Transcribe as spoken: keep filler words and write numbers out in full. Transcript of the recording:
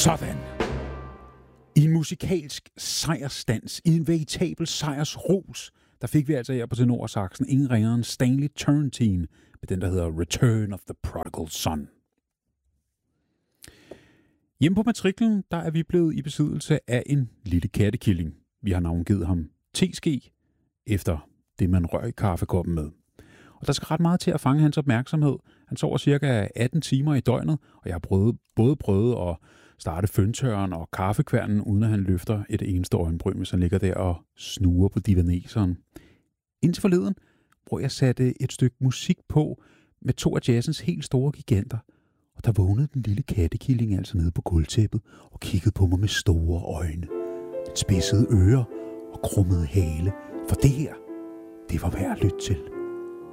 Sådan. I en musikalsk sejrsdans, i en veritabel sejrsros, der fik vi altså her på Tenorsaxen ingen ringere end Stanley Turrentine med den, der hedder Return of the Prodigal Son. Hjemme på matriklen, der er vi blevet i besiddelse af en lille kattekilling. Vi har navngivet ham T-ske, efter det, man rører i kaffekoppen med. Og der skal ret meget til at fange hans opmærksomhed. Han sover cirka atten timer i døgnet, og jeg har prøvet, både prøvet at starte føntørren og kaffekværnen, uden at han løfter et eneste øjenbryn, hvis han ligger der og snuger på divaneseren. Indtil forleden, hvor jeg satte et stykke musik på med to af jazzens helt store giganter, og der vågnede den lille kattekilling altså nede på gulvtæppet og kiggede på mig med store øjne. Den spidsede ører og krummede hale, for det her, det var værd at lytte til.